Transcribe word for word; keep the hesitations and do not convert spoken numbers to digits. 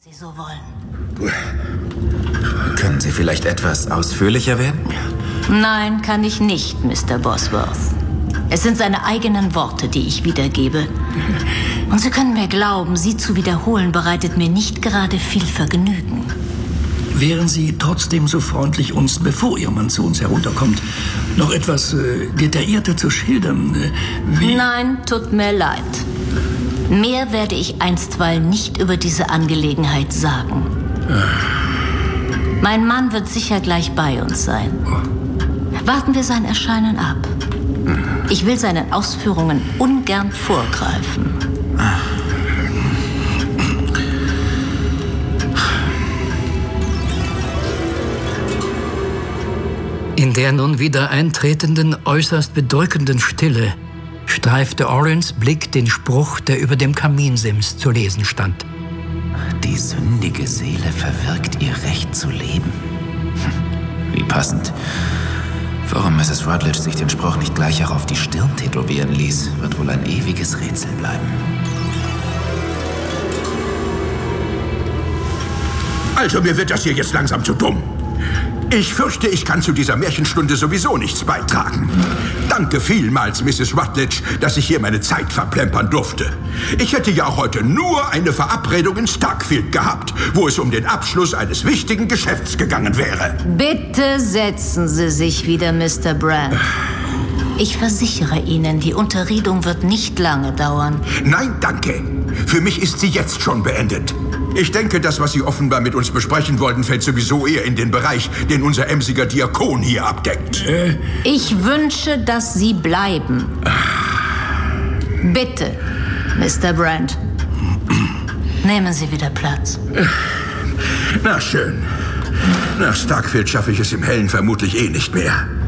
Sie so wollen. Können Sie vielleicht etwas ausführlicher werden? Nein, kann ich nicht, Mister Bosworth. Es sind seine eigenen Worte, die ich wiedergebe. Und Sie können mir glauben, sie zu wiederholen bereitet mir nicht gerade viel Vergnügen. Wären Sie trotzdem so freundlich, uns, bevor Ihr Mann zu uns herunterkommt, noch etwas äh, detaillierter zu schildern? Äh, wie Nein, tut mir leid. Mehr werde ich einstweilen nicht über diese Angelegenheit sagen. Mein Mann wird sicher gleich bei uns sein. Warten wir sein Erscheinen ab. Ich will seinen Ausführungen ungern vorgreifen. In der nun wieder eintretenden, äußerst bedrückenden Stille streifte Orins Blick den Spruch, der über dem Kaminsims zu lesen stand. Die sündige Seele verwirkt ihr Recht zu leben. Wie passend. Warum Misses Rutledge sich den Spruch nicht gleich auch auf die Stirn tätowieren ließ, wird wohl ein ewiges Rätsel bleiben. Also, mir wird das hier jetzt langsam zu dumm. Ich fürchte, ich kann zu dieser Märchenstunde sowieso nichts beitragen. Danke vielmals, Misses Rutledge, dass ich hier meine Zeit verplempern durfte. Ich hätte ja auch heute nur eine Verabredung in Starkfield gehabt, wo es um den Abschluss eines wichtigen Geschäfts gegangen wäre. Bitte setzen Sie sich wieder, Mister Brand. Ich versichere Ihnen, die Unterredung wird nicht lange dauern. Nein, danke. Für mich ist sie jetzt schon beendet. Ich denke, das, was Sie offenbar mit uns besprechen wollten, fällt sowieso eher in den Bereich, den unser emsiger Diakon hier abdeckt. Äh, Ich wünsche, dass Sie bleiben. Bitte, Mister Brand. Nehmen Sie wieder Platz. Na schön. Nach Starkfield schaffe ich es im Hellen vermutlich eh nicht mehr.